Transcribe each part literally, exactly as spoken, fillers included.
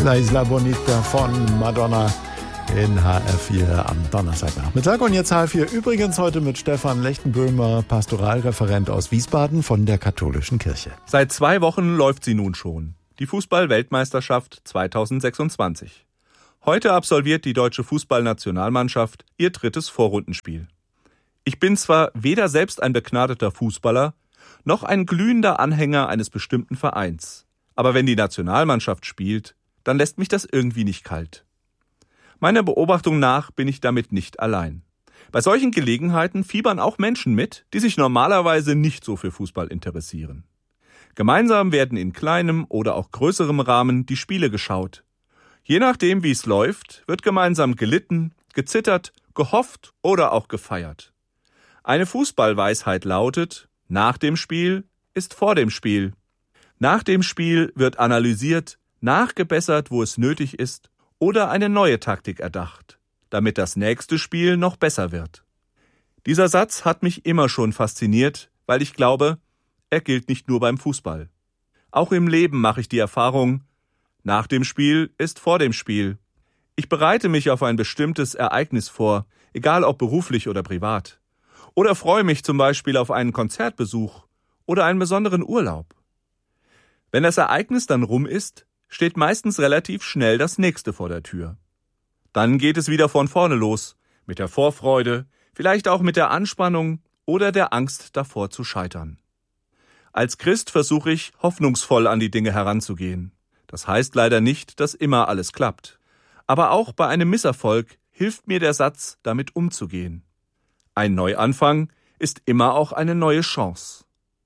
La Isla Bonita von Madonna in H R vier am Donnerstagnachmittag. Und jetzt H R vier übrigens heute mit Stefan Lechtenböhmer, Pastoralreferent aus Wiesbaden von der Katholischen Kirche. Seit zwei Wochen läuft sie nun schon. Die Fußball-Weltmeisterschaft zweitausendsechsundzwanzig. Heute absolviert die deutsche Fußballnationalmannschaft ihr drittes Vorrundenspiel. Ich bin zwar weder selbst ein begnadeter Fußballer, noch ein glühender Anhänger eines bestimmten Vereins. Aber wenn die Nationalmannschaft spielt, dann lässt mich das irgendwie nicht kalt. Meiner Beobachtung nach bin ich damit nicht allein. Bei solchen Gelegenheiten fiebern auch Menschen mit, die sich normalerweise nicht so für Fußball interessieren. Gemeinsam werden in kleinem oder auch größerem Rahmen die Spiele geschaut. Je nachdem, wie es läuft, wird gemeinsam gelitten, gezittert, gehofft oder auch gefeiert. Eine Fußballweisheit lautet: Nach dem Spiel ist vor dem Spiel. Nach dem Spiel wird analysiert, nachgebessert, wo es nötig ist, oder eine neue Taktik erdacht, damit das nächste Spiel noch besser wird. Dieser Satz hat mich immer schon fasziniert, weil ich glaube, er gilt nicht nur beim Fußball. Auch im Leben mache ich die Erfahrung: Nach dem Spiel ist vor dem Spiel. Ich bereite mich auf ein bestimmtes Ereignis vor, egal ob beruflich oder privat. Oder freue mich zum Beispiel auf einen Konzertbesuch oder einen besonderen Urlaub. Wenn das Ereignis dann rum ist, steht meistens relativ schnell das nächste vor der Tür. Dann geht es wieder von vorne los, mit der Vorfreude, vielleicht auch mit der Anspannung oder der Angst davor zu scheitern. Als Christ versuche ich, hoffnungsvoll an die Dinge heranzugehen. Das heißt leider nicht, dass immer alles klappt. Aber auch bei einem Misserfolg hilft mir der Satz, damit umzugehen. Ein Neuanfang ist immer auch eine neue Chance.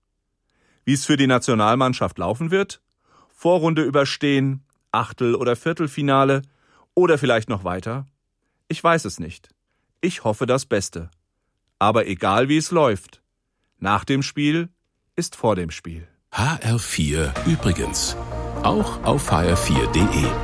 Wie es für die Nationalmannschaft laufen wird? Vorrunde überstehen, Achtel- oder Viertelfinale oder vielleicht noch weiter? Ich weiß es nicht. Ich hoffe das Beste. Aber egal wie es läuft, nach dem Spiel ist vor dem Spiel. H R vier übrigens. Auch auf H R vier Punkt de.